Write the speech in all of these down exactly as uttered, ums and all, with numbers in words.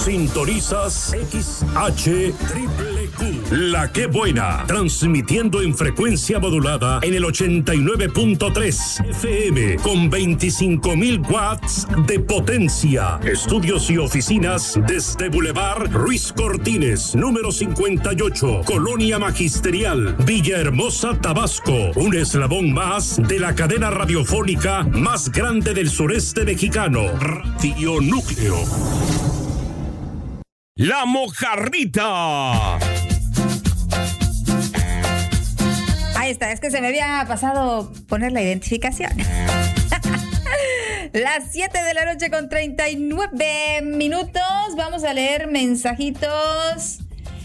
Sintonizas X H Triple Q, La Que Buena, transmitiendo en frecuencia modulada en el ochenta y nueve punto tres F M con veinticinco mil watts de potencia. Estudios y oficinas desde Boulevard Ruiz Cortines, número cincuenta y ocho, Colonia Magisterial, Villahermosa, Tabasco. Un eslabón más de la cadena radiofónica más grande del sureste mexicano, Radio Núcleo. La Mojarrita. Ahí está, es que se me había pasado poner la identificación. Las siete de la noche con treinta y nueve minutos. Vamos a leer mensajitos.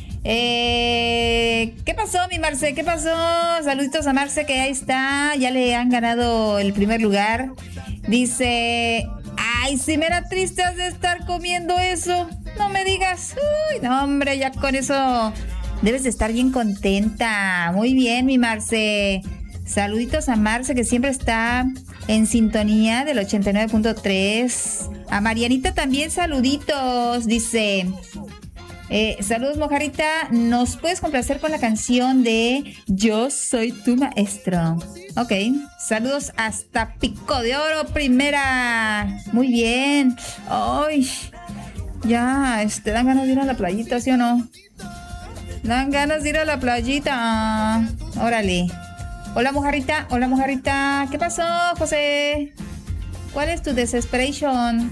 Eh, ¿Qué pasó, mi Marce? ¿Qué pasó? Saluditos a Marce, que ahí está. Ya le han ganado el primer lugar. Dice: ay, si me era triste has de estar comiendo eso. No me digas. Uy, no, hombre, ya con eso debes de estar bien contenta. Muy bien, mi Marce. Saluditos a Marce, que siempre está en sintonía del ochenta y nueve punto tres. A Marianita también saluditos. Dice: eh, saludos, Mojarrita. ¿Nos puedes complacer con la canción de Yo Soy Tu Maestro? Ok. Saludos hasta Pico de Oro, primera. Muy bien. Ay, ya, este, dan ganas de ir a la playita, ¿sí o no? Dan ganas de ir a la playita. Órale. Hola, Mojarrita. Hola, Mojarrita. ¿Qué pasó, José? ¿Cuál es tu desesperation?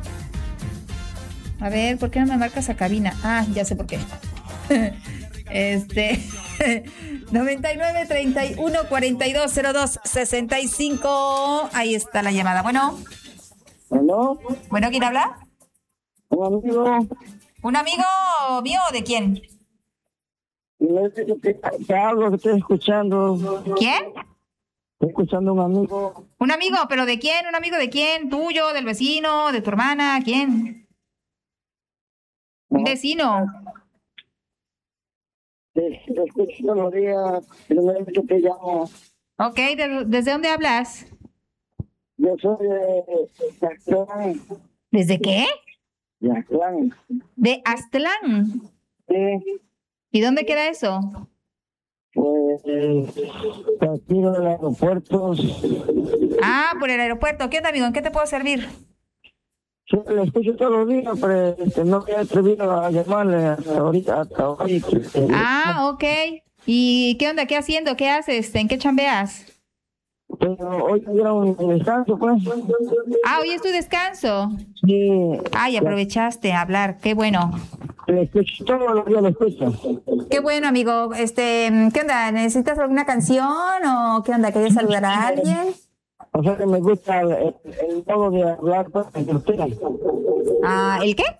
A ver, ¿por qué no me marcas a cabina? Ah, ya sé por qué. Este... noventa y nueve, treinta y uno, cuarenta y dos, cero dos, sesenta y cinco. Ahí está la llamada. Bueno. ¿Aló? Bueno, ¿quién habla? Un amigo. ¿Un amigo mío o de quién? Te hablo, que estoy escuchando. ¿Quién? Estoy escuchando a un amigo. ¿Un amigo? ¿Pero de quién? ¿Un amigo de quién? ¿Tuyo? ¿Del vecino? ¿De tu hermana? ¿Quién? ¿Un vecino? Te, te escucho todos los días. Primeramente te llamo. Ok, ¿de, ¿desde dónde hablas? Yo soy de, de Aztlán. ¿Desde qué? De Aztlán. ¿De Aztlán? Sí. ¿Y dónde queda eso? Pues, eh, aquí en el aeropuerto. Ah, por el aeropuerto. ¿Qué onda, amigo? ¿En qué te puedo servir? Sí, lo escucho todos los días, pero este, no me he atrevido a llamarle hasta ahorita. Hasta ahorita. Ah, ok. ¿Y qué onda? ¿Qué haciendo? ¿Qué haces? ¿En qué chambeas? Pero hoy era un descanso, pues. Ah, hoy es tu descanso. Sí. Ay, aprovechaste a hablar. Qué bueno. Le escucho todos los días, lo escucho. Qué bueno, amigo. Este, ¿qué onda? ¿Necesitas alguna canción o qué onda? ¿Quieres saludar a alguien? O sea que me gusta el, el modo de hablar, pues, entre ustedes. Ah, ¿el qué?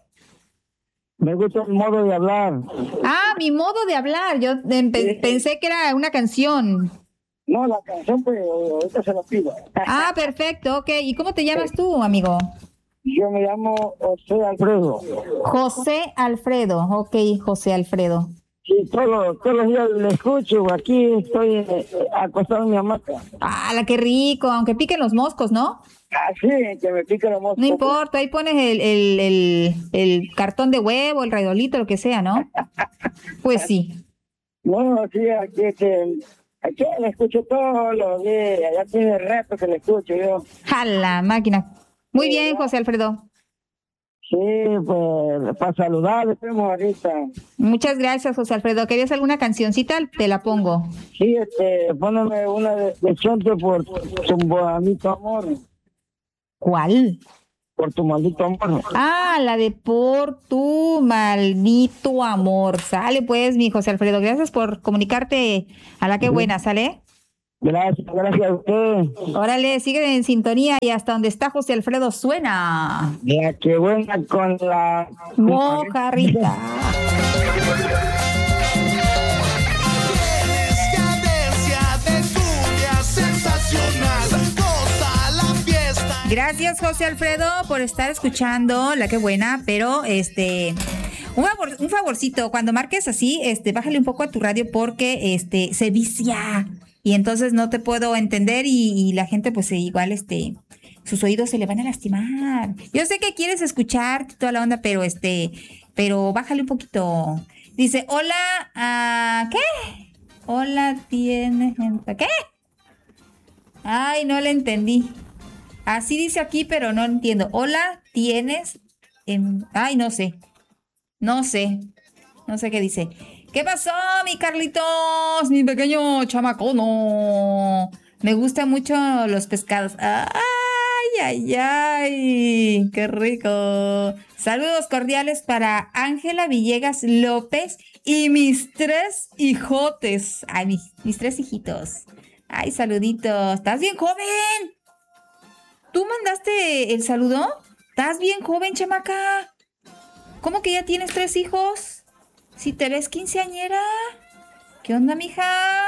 Me gusta el modo de hablar. Ah, mi modo de hablar. Yo em, pe- pensé que era una canción. No, la canción, pues, ahorita se la pido. Ah, perfecto, ok. ¿Y cómo te llamas tú, amigo? Yo me llamo José Alfredo. José Alfredo. Ok, José Alfredo. Sí, todos, todos los días le escucho. Aquí estoy eh, acostado en mi hamaca. ¡Ah, qué rico! Aunque piquen los moscos, ¿no? Ah, sí, que me pica la mosca. No importa, ahí pones el, el, el, el cartón de huevo, el raidolito, lo que sea, ¿no? Pues sí. No, sí, aquí, este, aquí le escucho todos los días. Ya tiene rato que le escucho yo. ¡A la máquina! Muy bien, José Alfredo. Sí, pues, para saludar, estamos ahorita. Muchas gracias, José Alfredo. ¿Querías alguna cancioncita? Te la pongo. Sí, este, póneme una de, de Chonte por tu maldito amor. ¿Cuál? Por tu maldito amor. Ah, la de Por tu maldito amor. Sale pues, mi José Alfredo. Gracias por comunicarte a La Que Buena, ¿sale? Gracias, gracias a usted. Órale, sigue en sintonía y hasta donde está José Alfredo suena. La Que Buena con la Mojarrita. Gracias, José Alfredo, por estar escuchando La Que Buena, pero este un favor, un favorcito, cuando marques así, este bájale un poco a tu radio porque este se vicia y entonces no te puedo entender y, y la gente pues igual este sus oídos se le van a lastimar. Yo sé que quieres escuchar toda la onda, pero este pero bájale un poquito. Dice, hola, uh, ¿qué? Hola, tiene gente. ¿Qué? Ay, no le entendí. Así dice aquí, pero no entiendo. Hola, tienes... En... Ay, no sé. No sé. No sé qué dice. ¿Qué pasó, mi Carlitos? Mi pequeño chamacono. Me gustan mucho los pescados. Ay, ay, ay. Qué rico. Saludos cordiales para Ángela Villegas López y mis tres hijotes. Ay, mis, mis tres hijitos. Ay, saluditos. ¿Estás bien joven? ¿Tú mandaste el saludo? ¿Estás bien joven, chamaca? ¿Cómo que ya tienes tres hijos? Si te ves quinceañera. ¿Qué onda, mija?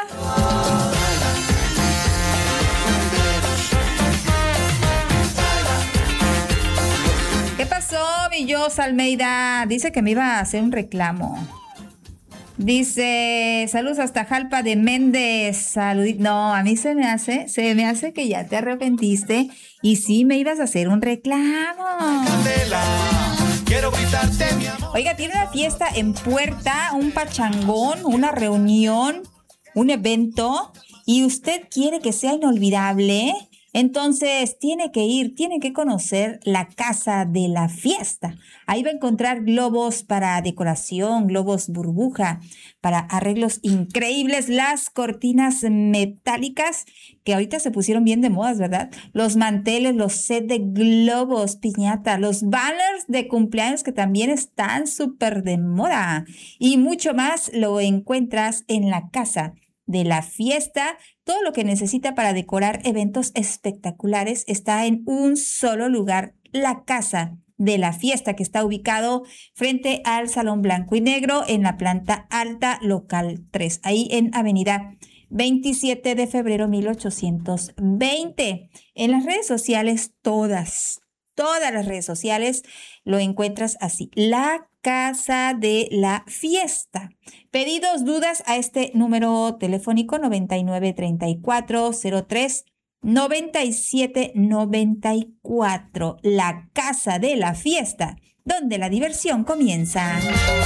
¿Qué pasó, mi Jos Almeida? Dice que me iba a hacer un reclamo. Dice, saludos hasta Jalpa de Méndez. Saludit. No, a mí se me hace, se me hace que ya te arrepentiste y sí me ibas a hacer un reclamo. Quiero gritarte, mi amor. Oiga, tiene una fiesta en Puerta, un pachangón, una reunión, un evento, y usted quiere que sea inolvidable. Entonces tiene que ir, tiene que conocer la Casa de la Fiesta. Ahí va a encontrar globos para decoración, globos burbuja, para arreglos increíbles, las cortinas metálicas que ahorita se pusieron bien de modas, ¿verdad? Los manteles, los sets de globos, piñata, los banners de cumpleaños que también están súper de moda. Y mucho más lo encuentras en la Casa de la Fiesta. Todo lo que necesita para decorar eventos espectaculares está en un solo lugar, la Casa de la Fiesta, que está ubicado frente al Salón Blanco y Negro en la planta alta, local tres, ahí en Avenida veintisiete de febrero mil ochocientos veinte. En las redes sociales, todas, todas las redes sociales, lo encuentras así, la Casa de la Fiesta. Pedidos, dudas a este número telefónico noventa y nueve treinta y cuatro cero tres noventa y siete noventa y cuatro. La Casa de la Fiesta, donde la diversión comienza.